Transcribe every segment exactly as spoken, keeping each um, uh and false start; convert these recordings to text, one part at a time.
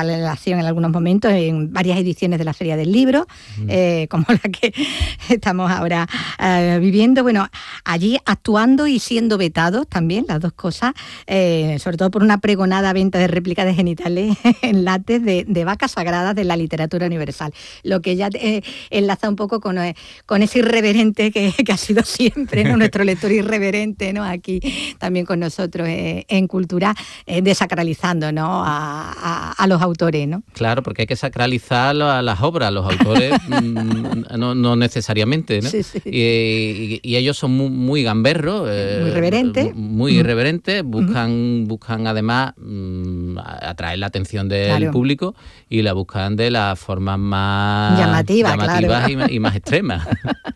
relación en algunos momentos en varias ediciones de la Feria del Libro, mm. eh, como la que estamos ahora eh, viviendo. Bueno, allí actuando y siendo vetados también, las dos cosas, eh, sobre todo por una pregonada venta de réplicas de genitales en látex de, de vacas sagradas de la literatura universal, lo que ya eh, enlaza un poco con, eh, con ese irreverente que, que ha sido siempre, ¿no? Nuestro lector irreverente, ¿no? Aquí también con nosotros eh, en Cultura, eh, desacralizando, ¿no? a, a, a los autores, ¿no? Claro, porque hay que sacralizar a las obras, los autores mmm, no, no necesariamente, ¿no? Sí, sí. Y, y, y ellos son muy, muy gamberros, eh, muy irreverentes, muy irreverentes, buscan, uh-huh. buscan además mmm, atraer la atención del claro. público y la buscan de las formas más llamativas, llamativas claro. y, y más extremas.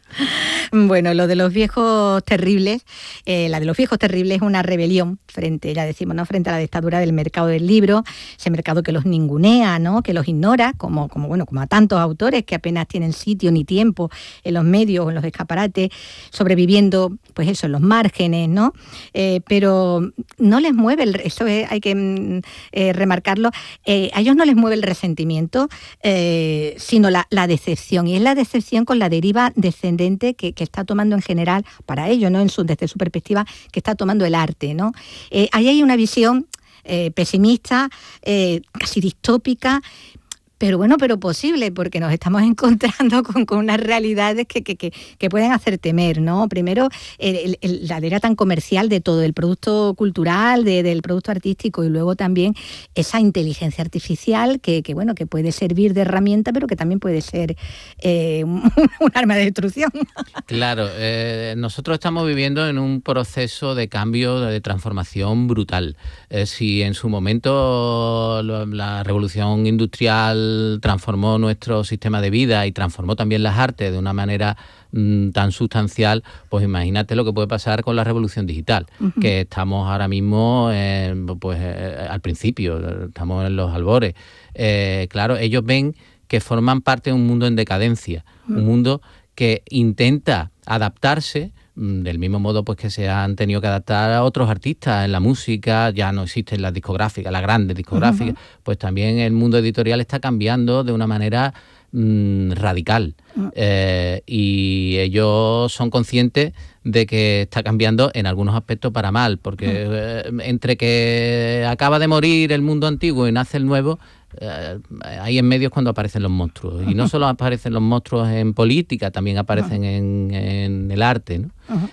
Bueno, lo de los viejos terribles, eh, la de los viejos terribles es una rebelión frente, ya decimos, ¿no? frente a la dictadura del mercado del libro, ese mercado que los ningunea, ¿no? Que los ignora, como, como, bueno, como a tantos autores que apenas tienen sitio ni tiempo en los medios o en los escaparates, sobreviviendo, pues eso, en los márgenes, ¿no? Eh, pero no les mueve, el, eso es, hay que eh, remarcarlo, eh, a ellos no les mueve el resentimiento, eh, sino la, la decepción, y es la decepción con la deriva descendente que, que está tomando en general, para ellos, ¿no? En su, desde su perspectiva, que está tomando el arte, ¿no? Eh, ahí hay una visión eh, pesimista, eh, casi distópica, pero bueno, pero posible, porque nos estamos encontrando con, con unas realidades que, que, que, que pueden hacer temer, ¿no? Primero, el, el, la era tan comercial de todo, el producto cultural, de, del producto artístico, y luego también esa inteligencia artificial que, que bueno, que puede servir de herramienta, pero que también puede ser eh, un, un arma de destrucción. Claro, eh, nosotros estamos viviendo en un proceso de cambio, de transformación brutal. Eh, si en su momento la, la revolución industrial transformó nuestro sistema de vida y transformó también las artes de una manera mmm, tan sustancial, pues imagínate lo que puede pasar con la revolución digital, uh-huh. que estamos ahora mismo eh, pues eh, al principio, estamos en los albores. Eh, claro, ellos ven que forman parte de un mundo en decadencia, uh-huh. un mundo que intenta adaptarse del mismo modo pues que se han tenido que adaptar a otros artistas en la música, ya no existen las discográficas, las grandes discográficas, uh-huh. pues también el mundo editorial está cambiando de una manera mmm, radical. Uh-huh. Eh, y ellos son conscientes de que está cambiando en algunos aspectos para mal, porque uh-huh. eh, entre que acaba de morir el mundo antiguo y nace el nuevo, eh, ahí en medio es cuando aparecen los monstruos. Y no solo aparecen los monstruos en política, también aparecen uh-huh. en, en el arte, ¿no? Uh-huh.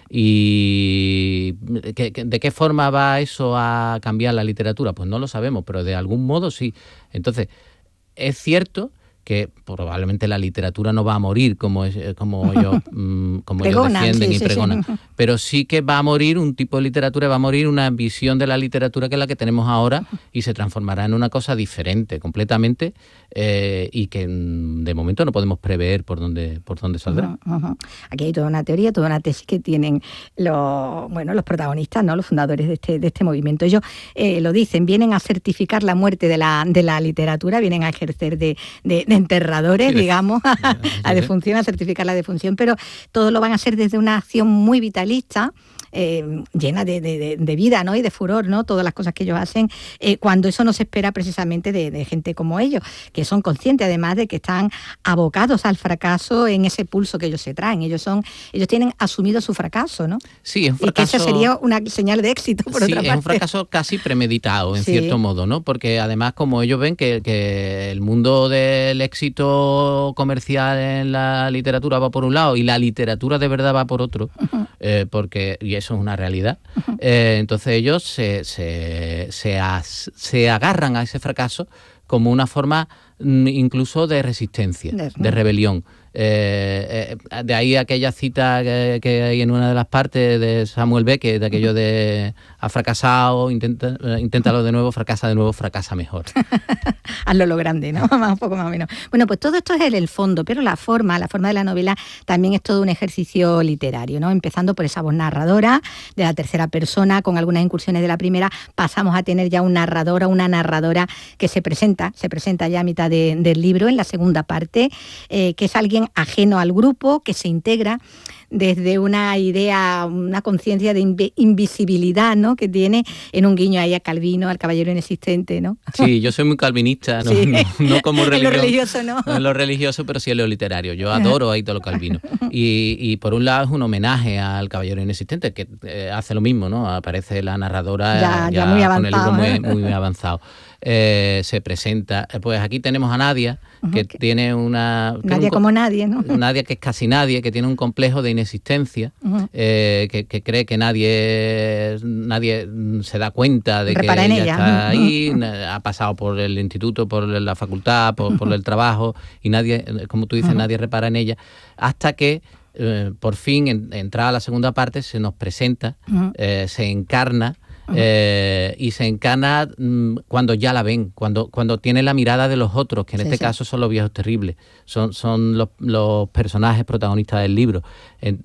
Y ¿de, ¿de qué forma va eso a cambiar la literatura? Pues no lo sabemos, pero de algún modo sí. Entonces, es cierto que probablemente la literatura no va a morir como, es, como ellos, como pregonan, ellos defienden sí, y sí, pregonan, sí. pero sí que va a morir un tipo de literatura, va a morir una visión de la literatura que es la que tenemos ahora y se transformará en una cosa diferente completamente eh, y que de momento no podemos prever por dónde, por dónde saldrá. Uh-huh, uh-huh. Aquí hay toda una teoría, toda una tesis que tienen los, bueno, los protagonistas, ¿no? Los fundadores de este, de este movimiento. Ellos eh, lo dicen, vienen a certificar la muerte de la, de la literatura, vienen a ejercer de, de, de enterradores, sí, digamos, a la defunción, a certificar la defunción, pero todo lo van a hacer desde una acción muy vitalista, eh, llena de, de, de vida, ¿no? Y de furor, ¿no? Todas las cosas que ellos hacen, eh, cuando eso no se espera precisamente de, de gente como ellos, que son conscientes además de que están abocados al fracaso en ese pulso que ellos se traen. Ellos son, ellos tienen asumido su fracaso, ¿no? Sí, es un fracaso. Y que esa sería una señal de éxito, por sí, otra parte. Sí, es un fracaso casi premeditado, en sí. cierto modo, ¿no? Porque además, como ellos ven que, que el mundo del éxito comercial en la literatura va por un lado y la literatura de verdad va por otro, uh-huh. eh, porque y eso es una realidad, uh-huh. eh, entonces ellos se, se, se, as, se agarran a ese fracaso como una forma incluso de resistencia, de, de rebelión. Eh, eh, de ahí aquella cita que, que hay en una de las partes de Samuel Beckett, de aquello de ha fracasado, intenta, inténtalo de nuevo, fracasa de nuevo, fracasa mejor. Hazlo lo grande, ¿no? Más un poco más o menos. Bueno, pues todo esto es el, el fondo, pero la forma, la forma de la novela también es todo un ejercicio literario, ¿no? Empezando por esa voz narradora de la tercera persona, con algunas incursiones de la primera, pasamos a tener ya un narrador o una narradora que se presenta presenta, se presenta ya a mitad de, del libro, en la segunda parte, eh, que es alguien ajeno al grupo, que se integra desde una idea, una conciencia de inv- invisibilidad, ¿no?, que tiene, en un guiño ahí a Calvino, al caballero inexistente, ¿no? Sí, yo soy muy calvinista, no, sí. no, no como religión, en lo religioso, ¿no? No en lo religioso, pero sí en lo literario. Yo adoro a Italo Calvino. Y, y por un lado es un homenaje al caballero inexistente, que eh, hace lo mismo, ¿no? Aparece la narradora ya, ya, ya muy con el libro muy, ¿eh? muy, muy avanzado. Eh, se presenta, pues aquí tenemos a Nadia, que uh-huh, tiene una... Nadia tiene un, como nadie, ¿no? Nadia que es casi nadie, que tiene un complejo de inexistencia, uh-huh, eh, que, que cree que nadie nadie se da cuenta de Repara que ella, ella está ahí, uh-huh, ha pasado por el instituto, por la facultad, por, uh-huh, por el trabajo, y nadie, como tú dices, uh-huh, nadie repara en ella, hasta que eh, por fin, en, entrada a la segunda parte, se nos presenta, uh-huh, eh, se encarna, Eh, y se encarna mmm, cuando ya la ven, cuando, cuando tiene la mirada de los otros, que en sí, este sí. caso son los viejos terribles, son, son los, los personajes protagonistas del libro. Eh,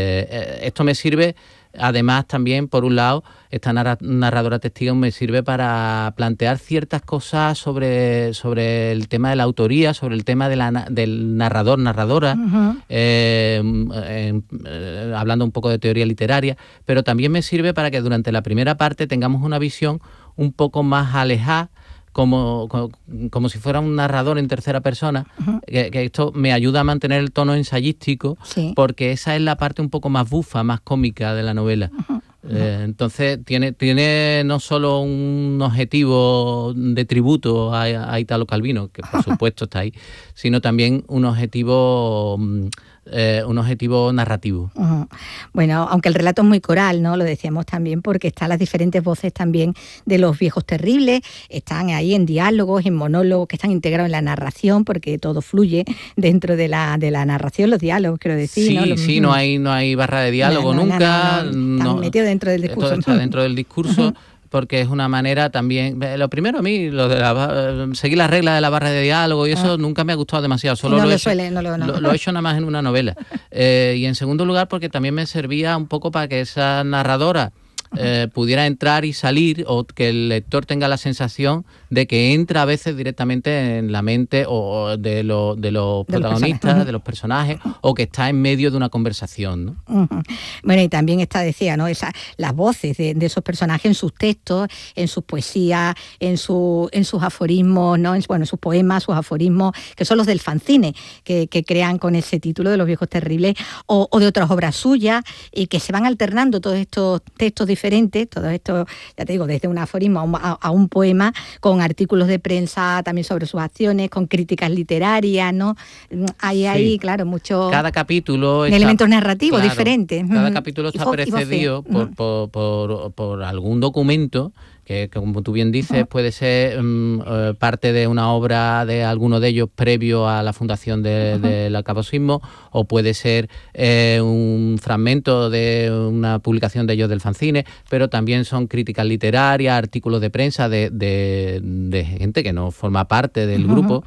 eh, esto me sirve, además, también, por un lado, esta narra- narradora testigo me sirve para plantear ciertas cosas sobre, sobre el tema de la autoría, sobre el tema de la, del narrador, narradora, uh-huh, eh, eh, eh, hablando un poco de teoría literaria, pero también me sirve para que durante la primera parte tengamos una visión un poco más alejada, Como, como, como si fuera un narrador en tercera persona, uh-huh, que, que esto me ayuda a mantener el tono ensayístico, sí, porque esa es la parte un poco más bufa, más cómica de la novela. Uh-huh. Eh, entonces tiene, tiene no solo un objetivo de tributo a, a Italo Calvino, que por supuesto está ahí, sino también un objetivo... Eh, un objetivo narrativo. Uh-huh. Bueno, aunque el relato es muy coral, ¿no? Lo decíamos también porque están las diferentes voces también de los viejos terribles, están ahí en diálogos, en monólogos que están integrados en la narración, porque todo fluye dentro de la, de la narración, los diálogos, quiero decir. Sí, ¿no? Los, sí, no hay, no hay barra de diálogo no, no, nunca. No, no, no, están no, metidos dentro del discurso. Todo está dentro del discurso. Uh-huh. Porque es una manera también... Lo primero a mí, lo de la, seguir las reglas de la barra de diálogo y eso ah. nunca me ha gustado demasiado. Solo no lo, lo, he hecho, suele, no lo, no. lo, lo he hecho nada más en una novela. Eh, y en segundo lugar porque también me servía un poco para que esa narradora eh, pudiera entrar y salir, o que el lector tenga la sensación de que entra a veces directamente en la mente o de, lo, de los de protagonistas, los de los personajes, o que está en medio de una conversación, ¿no? Uh-huh. Bueno, y también esta decía, ¿no? Esa, las voces de, de esos personajes en sus textos, en sus poesías, en, su, en sus aforismos, ¿no? En, bueno, sus poemas, sus aforismos, que son los del fanzine, que, que crean con ese título de Los viejos terribles, o, o de otras obras suyas, y que se van alternando todos estos textos diferentes, todo esto, ya te digo, desde un aforismo a un, a, a un poema, con artículos de prensa también sobre sus acciones, con críticas literarias, ¿no? Hay ahí, sí, claro, mucho... Cada capítulo... Está, elementos narrativos, claro, diferentes. Cada capítulo está precedido por, por, por, por algún documento que, como tú bien dices, uh-huh, puede ser um, uh, parte de una obra de alguno de ellos previo a la fundación de, uh-huh, del acabosismo, o puede ser eh, un fragmento de una publicación de ellos del fanzine, pero también son críticas literarias, artículos de prensa de, de, de gente que no forma parte del uh-huh, grupo.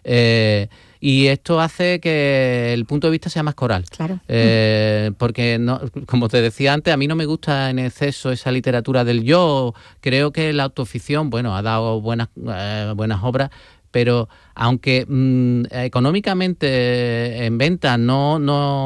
Eh, y esto hace que el punto de vista sea más coral. Claro. Eh, porque, no, como te decía antes, a mí no me gusta en exceso esa literatura del yo. Creo que la autoficción, bueno, ha dado buenas, eh, buenas obras, pero aunque mmm, económicamente en venta no,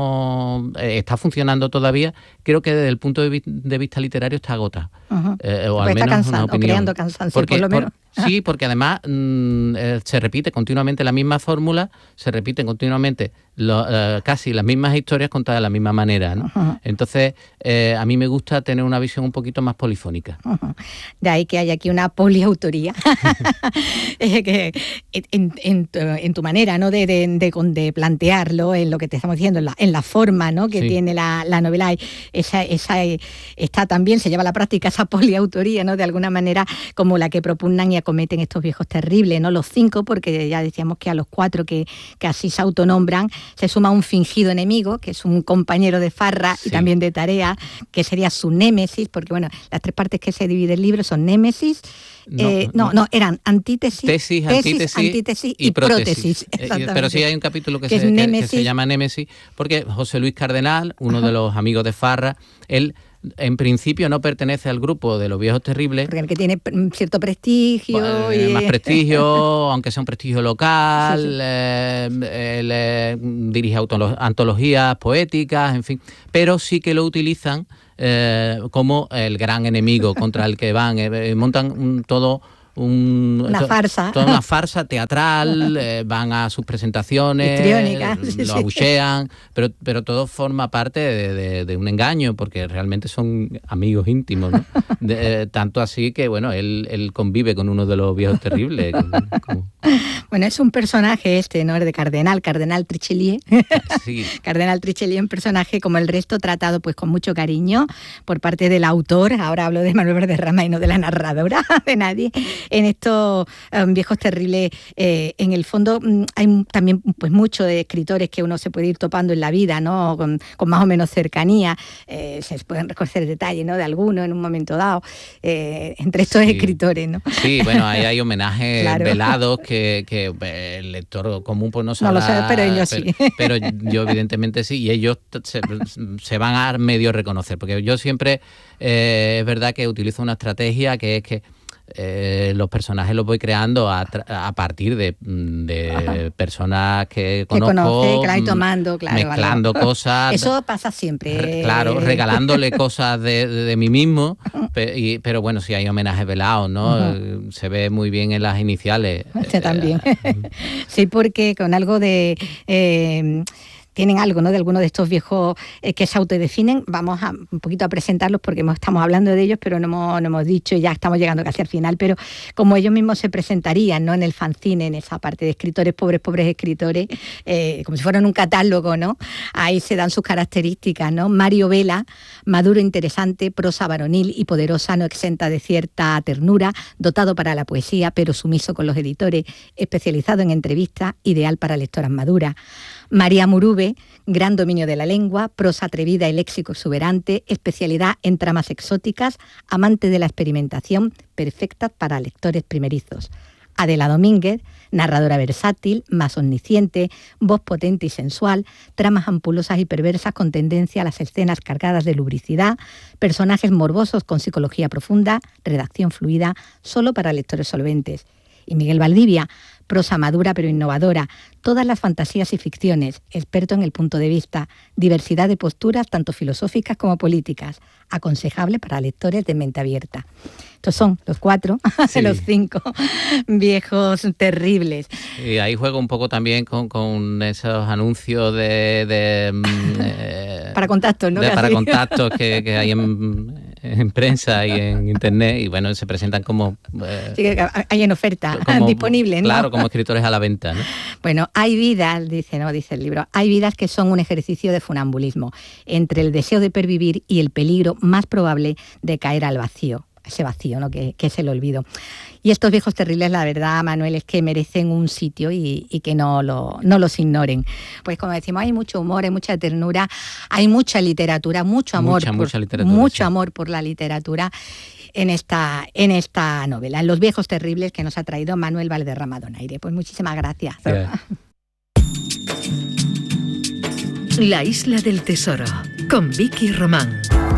no eh, está funcionando todavía, creo que desde el punto de, vi- de vista literario está agotado. Uh-huh. Eh, o al menos está cansando, una opinión. O creando cansancio, porque, por lo menos. Por, sí, porque además mmm, eh, se repite continuamente la misma fórmula, se repiten continuamente lo, eh, casi las mismas historias contadas de la misma manera, ¿no? Uh-huh. Entonces, eh, a mí me gusta tener una visión un poquito más polifónica. Uh-huh. De ahí que hay aquí una poliautoría. que en, en, tu, en tu manera, ¿no? de, de, de, de plantearlo, en lo que te estamos diciendo, en la, en la forma, ¿no? que sí. tiene la, la novela, esa, esa está también, se lleva a la práctica esa poliautoría, ¿no? de alguna manera, como la que propugnan y acometen estos viejos terribles, ¿no? Los cinco, porque ya decíamos que a los cuatro que, que así se autonombran, se suma un fingido enemigo, que es un compañero de farra sí. y también de tarea, que sería su némesis, porque bueno, las tres partes que se divide el libro son némesis, no, eh, no, no, no, eran antítesis, tesis, tesis, antítesis, antítesis y, y prótesis. prótesis. Pero sí hay un capítulo que, que, se, es que, que se llama Némesis, porque José Luis Cardenal, uno Ajá. de los amigos de Farra, él en principio no pertenece al grupo de los viejos terribles. Porque el que tiene cierto prestigio. Bueno, y... más prestigio, aunque sea un prestigio local, sí, sí. Eh, él eh, dirige autolo- antologías poéticas, en fin, pero sí que lo utilizan eh, como el gran enemigo contra el que van, eh, montan un, todo... Un, una farsa. Toda una farsa teatral, eh, van a sus presentaciones, sí, lo abuchean, sí. pero, pero todo forma parte de, de, de un engaño, porque realmente son amigos íntimos, ¿no? De, eh, tanto así que, bueno, él, él convive con uno de los viejos terribles. Como... Bueno, es un personaje este, ¿no? De Cardenal, Cardenal Richelieu. Sí. Cardenal Richelieu, un personaje como el resto tratado pues con mucho cariño por parte del autor, ahora hablo de Manuel Valderrama y no de la narradora, de nadie. En estos um, viejos terribles, eh, en el fondo um, hay también pues muchos de escritores que uno se puede ir topando en la vida, ¿no? Con, con más o menos cercanía, eh, se pueden reconocer detalles, ¿no? De alguno en un momento dado, eh, entre estos sí. escritores, ¿no? Sí, bueno, ahí hay homenajes claro. velados que, que el lector común pues no sabe. No lo sabe, pero ellos pero, sí. Pero yo evidentemente sí, y ellos se, se van a medio reconocer, porque yo siempre, eh, es verdad que utilizo una estrategia que es que Eh, los personajes los voy creando a, a partir de, de personas que conozco, que conoce, claro, y tomando, claro, mezclando algo. cosas. Eso pasa siempre. Claro, regalándole cosas de, de, de mí mismo, pe, y, pero bueno, sí hay homenajes velados, ¿no? Uh-huh. Se ve muy bien en las iniciales. Usted también. Sí, porque con algo de... Eh, tienen algo, ¿no? De algunos de estos viejos eh, que se autodefinen. Vamos a un poquito a presentarlos porque hemos, estamos hablando de ellos, pero no hemos, no hemos dicho, ya estamos llegando casi al final, pero como ellos mismos se presentarían, ¿no? En el fanzine, en esa parte de escritores, pobres, pobres escritores, eh, como si fueran un catálogo, ¿no? Ahí se dan sus características, ¿no? Mario Vela, maduro, interesante, prosa varonil y poderosa, no exenta de cierta ternura, dotado para la poesía, pero sumiso con los editores, especializado en entrevistas, ideal para lectoras maduras. María Murube, gran dominio de la lengua, prosa atrevida y léxico exuberante, especialidad en tramas exóticas, amante de la experimentación, perfecta para lectores primerizos. Adela Domínguez, narradora versátil, más omnisciente, voz potente y sensual, tramas ampulosas y perversas con tendencia a las escenas cargadas de lubricidad, personajes morbosos con psicología profunda, redacción fluida, solo para lectores solventes. Y Miguel Valdivia, prosa madura pero innovadora, todas las fantasías y ficciones, experto en el punto de vista, diversidad de posturas tanto filosóficas como políticas, aconsejable para lectores de mente abierta. Estos son los cuatro, sí. los cinco viejos terribles. Y ahí juego un poco también con, con esos anuncios de... de eh, para contactos, ¿no? De, para contactos que, que hay en, en prensa y en internet, y bueno, se presentan como... Eh, sí, hay en oferta, como, disponible, ¿no? Claro, como escritores a la venta, ¿no? Bueno, hay vidas, dice, ¿no? Dice el libro, hay vidas que son un ejercicio de funambulismo, entre el deseo de pervivir y el peligro más probable de caer al vacío. Ese vacío, ¿no? que, que es el olvido. Y estos viejos terribles, la verdad, Manuel, es que merecen un sitio y, y que no, lo, no los ignoren. Pues como decimos, hay mucho humor, hay mucha ternura, hay mucha literatura, mucho amor, mucha, por, mucha literatura, mucho sí. amor por la literatura en esta, en esta novela, en Los viejos terribles, que nos ha traído Manuel Valderrama Donaire. Pues muchísimas gracias. Yeah. La isla del tesoro, con Vicky Román.